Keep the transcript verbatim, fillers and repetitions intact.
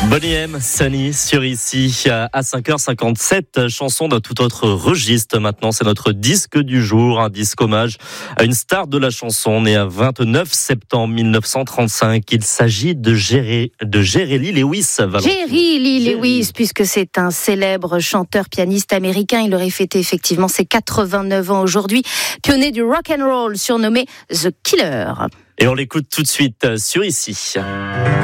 Bonnie M, Sunny sur ici à cinq heures cinquante-sept, chanson d'un tout autre registre. Maintenant, c'est notre disque du jour, un disque hommage à une star de la chanson née à vingt-neuf septembre mille neuf cent trente-cinq. Il s'agit de Jerry, de Jerry Lee Lewis. Valentine. Jerry Lee Lewis, puisque c'est un célèbre chanteur-pianiste américain. Il aurait fêté effectivement ses quatre-vingt-neuf ans aujourd'hui. Pionnier du rock and roll, surnommé The Killer. Et on l'écoute tout de suite sur ici.